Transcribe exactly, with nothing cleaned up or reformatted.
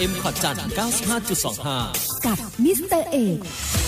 เอ็ม ขอดจันทร์ เก้าสิบห้าจุดสองห้ากับมิสเตอร์เอก